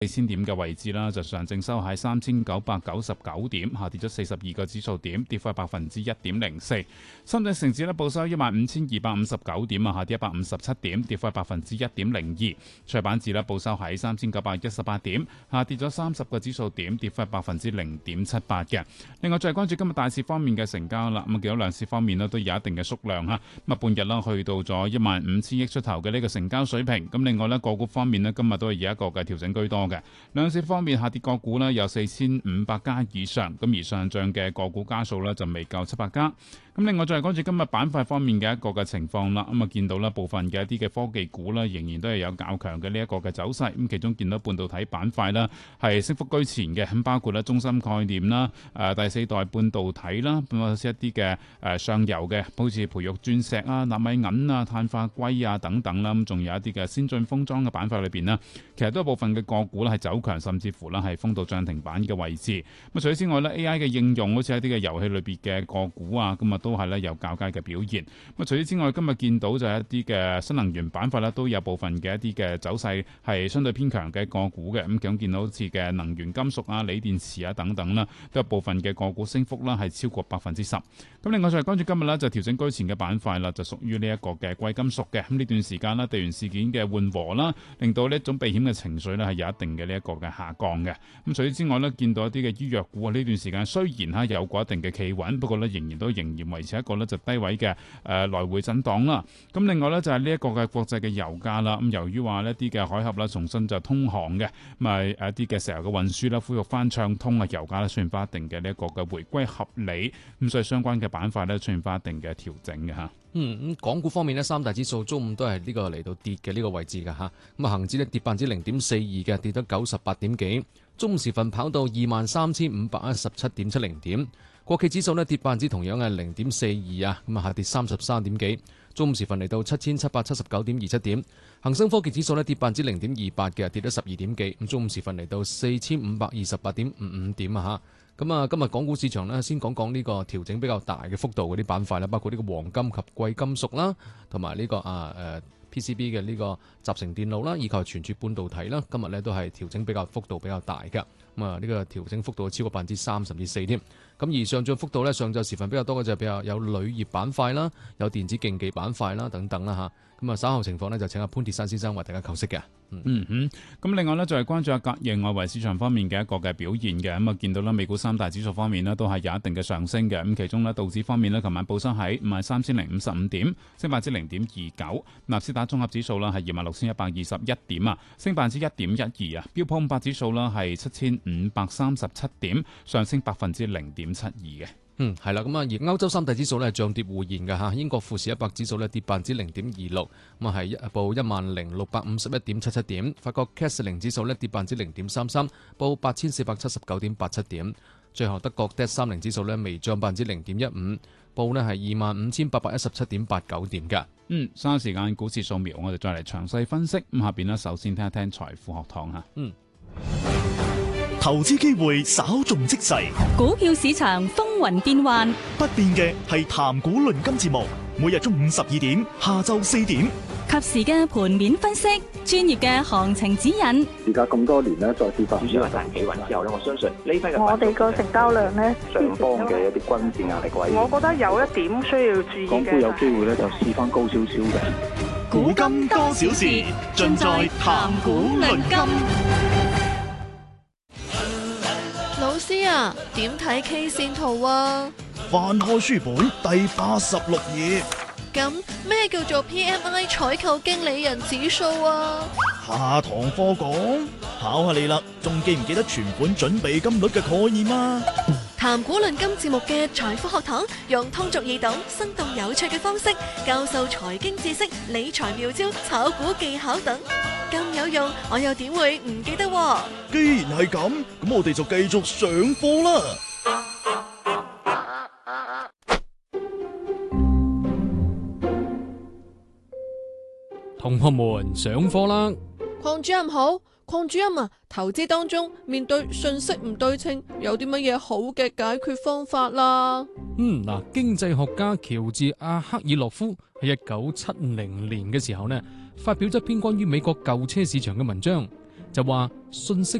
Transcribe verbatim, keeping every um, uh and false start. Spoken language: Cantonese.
四千點嘅位置啦，就上證收喺三千九百九十九點，下跌咗四十二個指數點，跌幅係百分之一點零四。深圳成指咧報收一萬五千二百五十九點啊，下跌一百五十七點，跌幅係百分之一點零二。創業板指咧報收喺三千九百一十八點，下跌咗三十個指數點，跌幅係百分之零點七八嘅。另外再關注今日大市方面嘅成交啦，咁啊見到兩市方面咧都有一定嘅縮量嚇，咁啊半日啦去到咗一萬五千億出頭嘅呢個成交水平。咁另外咧個股方面咧今日都係有一個嘅調整居多。兩市方面下跌個股呢有四千五百家以上，咁而上漲嘅個股家數呢就未夠七百家。咁另外再嚟關注今日板塊方面嘅一個嘅情況啦，咁啊見到呢部分嘅一啲嘅科技股呢仍然都係有較強嘅呢一個嘅走勢，咁其中見到半導體板塊啦係升幅居前嘅，咁包括咧中芯概念啦、誒第四代半導體啦，咁或者一啲嘅誒上游嘅，好似培育鑽石啊、納米銀啊、碳化硅啊等等啦，咁仲有一啲嘅先進封裝嘅板塊裏邊呢，其實都有部分嘅個股咧係走強，甚至乎咧係封到漲停板嘅位置。咁除此之外咧 ，A I 嘅應用好似一啲嘅遊戲裏邊嘅個股啊，咁啊都係咧有較佳嘅表現。咁除此之外，今日見到就係一啲嘅新能源板塊咧，都有部分嘅一啲嘅走勢係相對偏強嘅個股嘅。咁咁見到好似嘅能源金屬啊、鋰電池啊等等啦，都有部分嘅個股升幅啦係超過百分之十。咁另外再關注今日咧就調整居前嘅板塊啦，就屬於呢一個嘅貴金屬嘅。咁呢段時間啦，地緣事件嘅緩和啦，令到呢一種避險嘅情緒咧係有一定嘅呢一個嘅下降嘅。咁除此之外呢，見到一啲嘅醫藥股啊，呢段時間雖然嚇有過一定嘅企穩，不過呢仍然都仍然維持一個呢就低位嘅誒、呃、來回震盪啦。咁另外呢，就係呢一個嘅國際嘅油價啦。咁由於話呢啲嘅海峽啦重新就通航嘅，咁啊一啲嘅石油嘅運輸啦恢復翻暢通啊，油價咧出現翻一定嘅呢一個嘅回歸合理，咁所以相關嘅板塊呢出現翻一定嘅調整嘅嚇。 嗯，咁港股方面呢，三大指數中午都係呢個嚟到跌嘅呢個位置嘅嚇。咁啊，恆指呢跌百分之零點四二嘅，跌咗九十八點幾。中午時分跑到二萬三千五百一十七點七零點。國企指數呢跌百分之同樣係零點四二啊，咁啊下跌三十三點幾。中午時分嚟到七千七百七十九點二七點。恒生科技指數呢跌百分之零點二八嘅，跌咗十二點幾。咁中午時分嚟到四千五百二十八點五五點啊嚇。咁啊，今日港股市場呢，先講講呢個調整比較大嘅幅度嗰啲板塊啦，包括呢個黃金及貴金屬啦，同埋呢個啊誒 P C B 嘅呢個集成電路啦，以及存儲半導體啦，今日呢都係調整比較幅度比較大嘅。咁啊，呢個調整幅度超過百分之三甚至四添。咁而上漲幅度呢，上晝時分比較多嘅就係比較有鋁業板塊啦，有電子競技板塊啦等等啦嚇。咁啊，稍後情況呢，就請阿潘鐵珊先生為大家求析嘅。 嗯嗯哼，咁另外呢，就係關注下隔夜外圍市場方面嘅一個嘅表現嘅。咁啊，見到啦，美股三大指數方面呢，都係有一定嘅上升嘅。咁其中呢，道指方面呢，琴晚報收喺五萬三千零五十五點，升百分之零點二九。納斯達綜合指數啦係二萬六千一百二十一點啊，升百分之一點一二啊。標普五百指數啦係七千五百三十七點，上升百分之零點七二嘅。 嗯，係啦，咁啊，而歐洲三大指數咧漲跌互現嘅嚇，英國富時一百指數咧跌百分之零點二六，咁啊係一報一萬零六百五十一點七七點。法國 C A C 零指數咧跌百分之零點三三，報八千四百七十九點八七點。最後德國 D A X 三零指數咧微漲百分之零點一五，報呢係二萬五千八百一十七點八九點嘅。 嗯，稍後時間股市掃描，我哋再嚟詳細分析。咁下邊呢，首先聽一聽財富學堂嚇。 嗯。 投資機會稍縱即逝， 股票市場風雲變幻， 不變嘅係談股論金節目，每日中午十二點，下晝四點， 及時嘅盤面分析，專業嘅行情指引。 而家咁多年咧，再跌翻， 主要係大企穩之後咧，我相信呢批嘅我哋個成交量咧， 上方嘅一啲均線壓力位， 我覺得有一點需要注意嘅。 港股有機會咧，就試翻高少少嘅。 古今多少事，盡在談股論金。 老師啊，點睇 K 線圖啊？ 翻開書本第八十六頁。 咁咩叫做 P M I 採購經理人指數啊？ 下堂課講，考下你啦，仲記唔記得存款準備金率嘅概念啊？ 談股論金節目嘅財富學堂，用通俗易懂、生動有趣嘅方式教授財經知識、理財妙招、炒股技巧等，咁有用，我又點會唔記得喎？ 既然係咁，咁我哋就繼續上課啦。 同學們上課啦！ 鄺主任好，鄺主任啊，投資當中面對信息唔對稱，有啲乜嘢好嘅解決方法啦？ 嗯，嗱，經濟學家喬治阿克爾洛夫喺一九七零年嘅時候呢，發表咗一篇關於美國舊車市場嘅文章。 就話信息